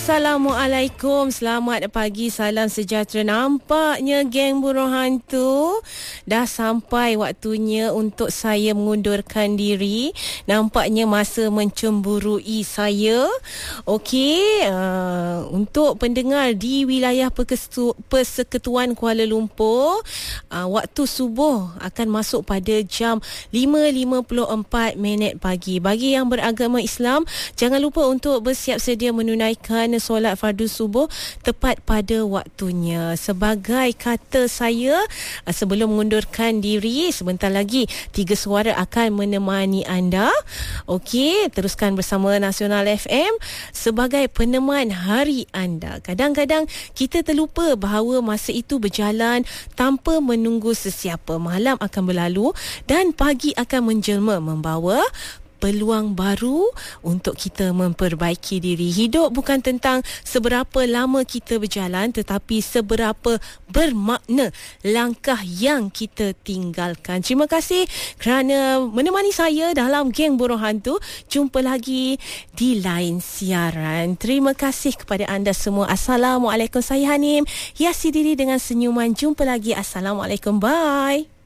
Assalamualaikum, selamat pagi, salam sejahtera. Nampaknya geng burung hantu dah sampai waktunya untuk saya mengundurkan diri. Nampaknya masa mencemburui saya. Okey, untuk pendengar di wilayah Persekutuan Kuala Lumpur, waktu subuh akan masuk pada jam 5.54 pagi. Bagi yang beragama Islam, jangan lupa untuk bersiap sedia menunaikan solat fardu subuh tepat pada waktunya. Sebagai kata saya, sebelum mengundurkan diri, sebentar lagi 3 suara akan menemani anda. Okey, teruskan bersama Nasional FM sebagai peneman hari anda. Kadang-kadang kita terlupa bahawa masa itu berjalan tanpa menunggu sesiapa. Malam akan berlalu dan pagi akan menjelma membawa peluang baru untuk kita memperbaiki diri. Hidup bukan tentang seberapa lama kita berjalan, tetapi seberapa bermakna langkah yang kita tinggalkan. Terima kasih kerana menemani saya dalam geng burung hantu. Jumpa lagi di lain siaran. Terima kasih kepada anda semua. Assalamualaikum. Saya Hanim. Hiasi diri dengan senyuman. Jumpa lagi. Assalamualaikum. Bye.